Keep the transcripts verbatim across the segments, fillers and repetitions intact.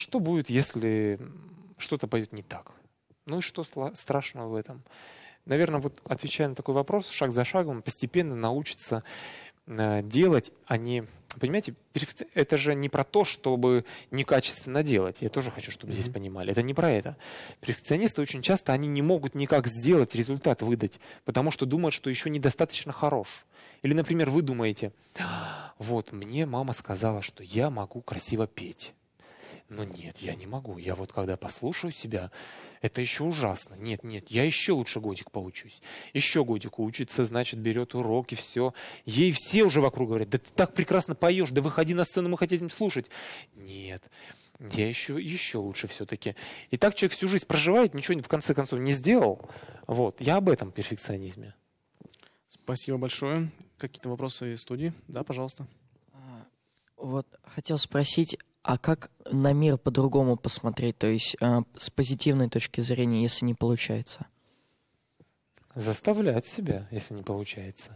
что будет, если что-то пойдет не так? Ну и что страшного в этом? Наверное, вот отвечая на такой вопрос, шаг за шагом постепенно научиться э, делать, а не... Понимаете, это же не про то, чтобы некачественно делать. Я тоже хочу, чтобы mm-hmm. здесь понимали. Это не про это. Перфекционисты очень часто они не могут никак сделать результат, выдать, потому что думают, что еще недостаточно хорош. Или, например, вы думаете, вот, мне мама сказала, что я могу красиво петь. Но нет, я не могу. Я вот когда послушаю себя, это еще ужасно. Нет, нет, я еще лучше годик поучусь. Еще годик учится, значит, берет уроки, все. Ей все уже вокруг говорят, да ты так прекрасно поешь, да выходи на сцену, мы хотим слушать. Нет, я еще, еще лучше все-таки. И так человек всю жизнь проживает, ничего в конце концов не сделал. Вот, я об этом перфекционизме. Спасибо большое. Какие-то вопросы из студии? Да, пожалуйста. Вот, хотел спросить, а как на мир по-другому посмотреть, то есть э, с позитивной точки зрения, если не получается? Заставлять себя, если не получается.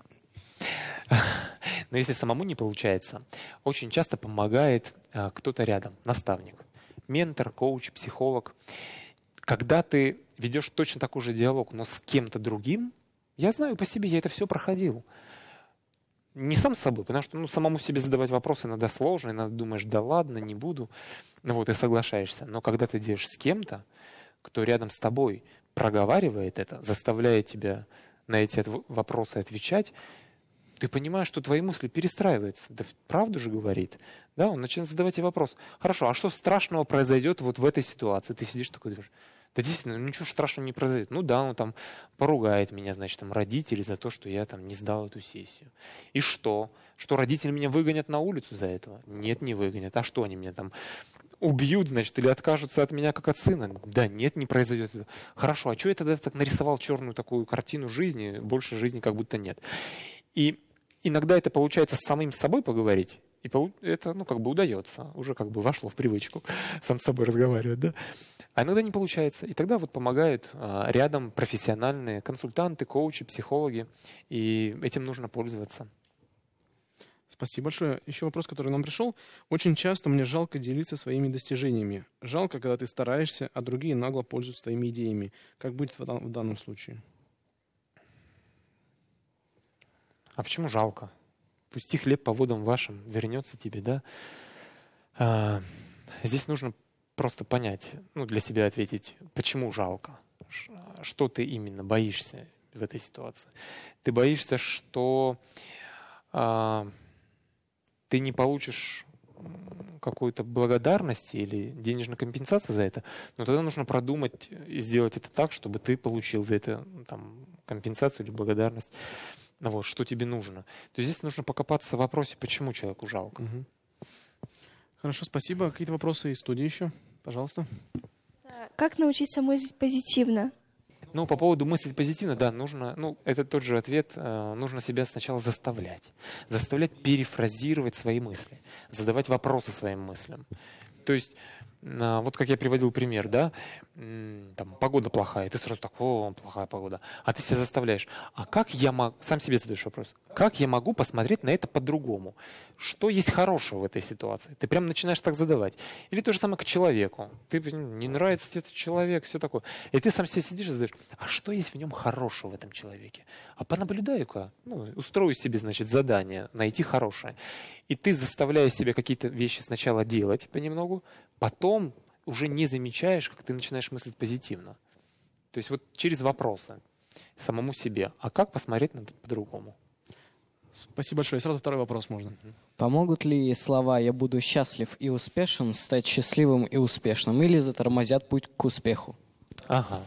Но если самому не получается, очень часто помогает э, кто-то рядом, наставник, ментор, коуч, психолог. Когда ты ведешь точно такой же диалог, но с кем-то другим, я знаю по себе, я это все проходил. Не сам с собой, потому что ну, самому себе задавать вопросы иногда сложно, иногда думаешь, да ладно, не буду, вот, и соглашаешься. Но когда ты делаешь с кем-то, кто рядом с тобой проговаривает это, заставляет тебя на эти вопросы отвечать, ты понимаешь, что твои мысли перестраиваются. Да правду же говорит. Да, он начинает задавать тебе вопрос. Хорошо, а что страшного произойдет вот в этой ситуации? Ты сидишь такой, думаешь, да действительно, ну, ничего страшного не произойдет. Ну да, он там поругает меня, значит, там родители за то, что я там не сдал эту сессию. И что? Что родители меня выгонят на улицу за этого? Нет, не выгонят. А что они меня там убьют, значит, или откажутся от меня как от сына? Да нет, не произойдет. Хорошо, а что я тогда так нарисовал черную такую картину жизни, больше жизни как будто нет? И иногда это получается с самим собой поговорить, и это, ну, как бы удается, уже как бы вошло в привычку сам с собой разговаривать, да? А иногда не получается. И тогда вот помогают а, рядом профессиональные консультанты, коучи, психологи, и этим нужно пользоваться. Спасибо большое. Еще вопрос, который нам пришел. Очень часто мне жалко делиться своими достижениями. Жалко, когда ты стараешься, а другие нагло пользуются твоими идеями. Как быть в, дан- в данном случае? А почему жалко? Пусти хлеб по водам вашим, вернется тебе, да? А, здесь нужно просто понять, ну, для себя ответить, почему жалко? Что ты именно боишься в этой ситуации? Ты боишься, что а, ты не получишь какую-то благодарность или денежную компенсацию за это, но тогда нужно продумать и сделать это так, чтобы ты получил за это там, компенсацию или благодарность. Вот, что тебе нужно. То есть здесь нужно покопаться в вопросе, почему человеку жалко. Угу. Хорошо, спасибо. Какие-то вопросы из студии еще? Пожалуйста. Как научиться мыслить позитивно? Ну, по поводу мыслить позитивно, да, нужно, ну, это тот же ответ, э, нужно себя сначала заставлять. Заставлять перефразировать свои мысли, задавать вопросы своим мыслям. То есть, э, вот как я приводил пример, да, м, там, погода плохая, и ты сразу так, о, плохая погода. А ты себя заставляешь, а как я могу, сам себе задаешь вопрос, как я могу посмотреть на это по-другому? Что есть хорошего в этой ситуации? Ты прям начинаешь так задавать. Или то же самое к человеку. Ты, не нравится тебе этот человек, все такое. И ты сам себе сидишь и задаешь, а что есть в нем хорошего в этом человеке? А понаблюдаю-ка, ну, устрою себе, значит, задание, найти хорошее. И ты заставляешь себя какие-то вещи сначала делать понемногу, потом уже не замечаешь, как ты начинаешь мыслить позитивно. То есть вот через вопросы самому себе. А как посмотреть на это по-другому? Спасибо большое. Сразу второй вопрос можно. Помогут ли слова «я буду счастлив и успешен» стать счастливым и успешным или затормозят путь к успеху? Ага.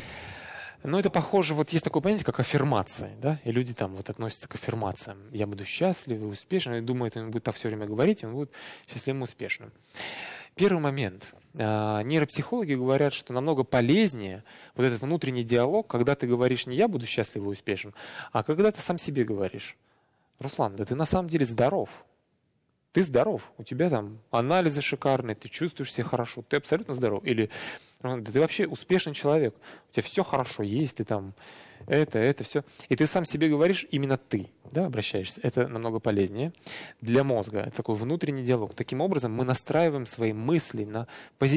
Ну, это похоже, вот есть такое понятие, как аффирмация, да, и люди там вот относятся к аффирмациям. Я буду счастлив и успешен, и думают, он будет так все время говорить, и он будет счастливым и успешным. Первый момент. Нейропсихологи говорят, что намного полезнее вот этот внутренний диалог, когда ты говоришь не «я буду счастлив и успешен», а когда ты сам себе говоришь: Руслан, да ты на самом деле здоров. Ты здоров, у тебя там анализы шикарные, ты чувствуешь себя хорошо, ты абсолютно здоров. Или да ты вообще успешный человек, у тебя все хорошо есть, ты там это, это, все. И ты сам себе говоришь, именно ты, да, обращаешься. Это намного полезнее для мозга. Это такой внутренний диалог. Таким образом мы настраиваем свои мысли на позитив.